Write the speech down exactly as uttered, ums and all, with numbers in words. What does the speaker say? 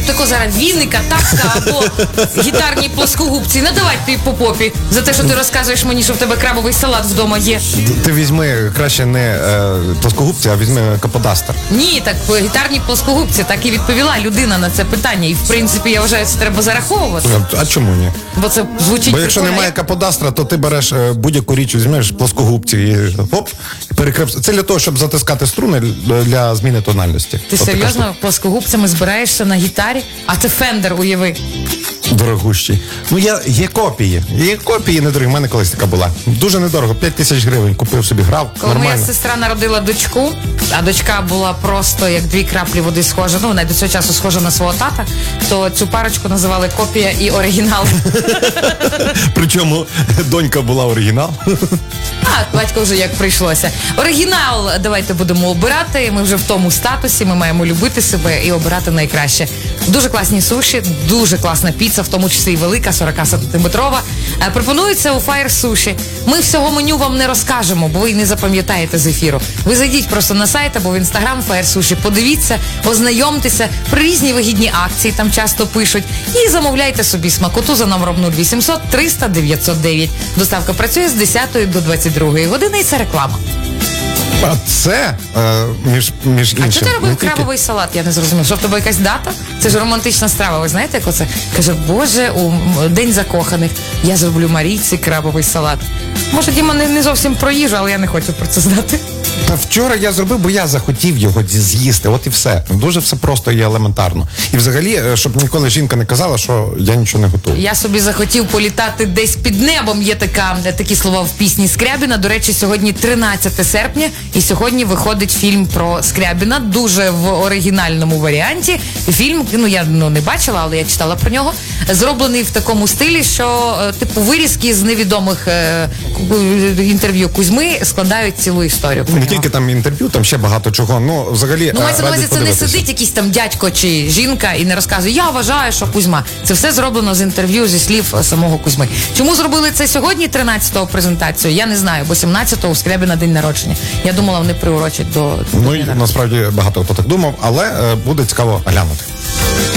тако зараз віника, тапка або гітарні плоскогубці. Надавай ти по попі за те, що ти розказуєш мені, що в тебе крабовий салат вдома є. Ти візьми краще не е, плоскогубці, а візьми каподастер. Ні, так гітарні плоскогубці, так і відповіла людина на це питання. І в принципі, я вважаю, це треба зараховувати. А чому ні? Бо це звучить. Бо якщо немає каподастра, то ти береш е, будь-яку річ, візьмеш плоскогубці і хоп, і перекреп. Це для того, щоб затискати струни для зміни тональності. Ти От серйозно плоскогубцями збираєшся на гітарі? А це Фендер, уяви. Дорогущий. Ну, я, є копії. Є копії недорогі. У мене колись така була. Дуже недорого. п'ять тисяч гривень. Купив собі, грав. Коли нормально. моя сестра народила дочку, а дочка була просто як дві краплі води схожа, ну, вона до цього часу схожа на свого тата, то цю парочку називали копія і оригінал. Причому донька була оригінал. А, батько вже як прийшлося. Оригінал давайте будемо обирати. Ми вже в тому статусі, ми маємо любити себе і обирати найкраще. Дуже класні суші, дуже класна піца, в тому числі і велика, сорокасантиметрова. Пропонується у Fire Sushi. Ми всього меню вам не розкажемо, бо ви не запам'ятаєте з ефіру. Ви зайдіть просто на сайт або в інстаграм Fire Sushi, подивіться, ознайомтеся, про різні вигідні акції там часто пишуть. І замовляйте собі смакоту за номером нуль вісімсот триста дев'ятсот дев'ять. Доставка працює з десятої до двадцять другої години і це реклама. А це, е, між, між іншим... А чого ти робив не тільки- крабовий салат? Я не зрозумів. Що в тебе якась дата? Це ж романтична страва. Ви знаєте, як оце? Каже, боже, у м, День закоханих я зроблю Марійці крабовий салат. Може, Діма не, не зовсім про їжу, але я не хочу про це знати. Та вчора я зробив, бо я захотів його з'їсти. От і все. Дуже все просто і елементарно. І взагалі, е, щоб ніколи жінка не казала, що я нічого не готую. Я собі захотів політати десь під небом. Є така, такі слова в пісні Скрябіна. До речі, сьогодні тринадцяте серпня, і сьогодні виходить фільм про Скрябіна, дуже в оригінальному варіанті. Фільм, ну я ну, не бачила, але я читала про нього. Зроблений в такому стилі, що е, типу вирізки з невідомих е, інтерв'ю Кузьми складають цілу історію. Не тільки там інтерв'ю, там ще багато чого. Ну, взагалі, Ну, мається на увазі, раді це не подивитися. сидить якийсь там дядько чи жінка і не розказує, я вважаю, що Кузьма. Це все зроблено з інтерв'ю, зі слів самого Кузьми. Чому зробили це сьогодні, тринадцятого презентацію? Я не знаю, бо сімнадцятого у Скрябіна день народження. Я думала, вони приурочать до... Ну, і насправді багато хто так думав, але е, буде цікаво глянути.